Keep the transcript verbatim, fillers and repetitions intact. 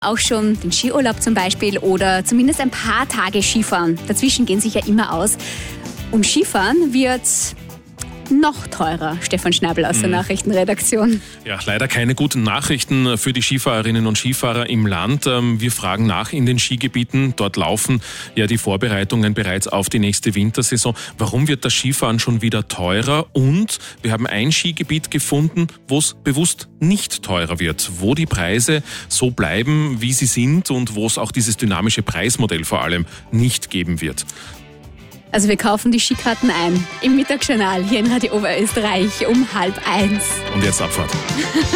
Auch schon den Skiurlaub zum Beispiel oder zumindest ein paar Tage Skifahren. Dazwischen gehen sich ja immer aus. Und Skifahren wird noch teurer. Stefan Schnabel aus der Mhm. Nachrichtenredaktion. Ja, leider keine guten Nachrichten für die Skifahrerinnen und Skifahrer im Land. Wir fragen nach in den Skigebieten. Dort laufen ja die Vorbereitungen bereits auf die nächste Wintersaison. Warum wird das Skifahren schon wieder teurer? Und wir haben ein Skigebiet gefunden, wo es bewusst nicht teurer wird, wo die Preise so bleiben, wie sie sind und wo es auch dieses dynamische Preismodell vor allem nicht geben wird. Also wir kaufen die Skikarten ein im Mittagsjournal hier in Radio Oberösterreich um halb eins. Und jetzt Abfahrt.